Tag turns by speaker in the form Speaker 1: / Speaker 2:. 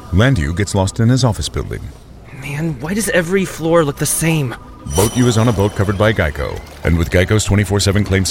Speaker 1: Landu gets lost in his office building.
Speaker 2: Man, why does every floor look the same?
Speaker 1: Boat U is on a boat covered by Geico, and with Geico's 24/7 claim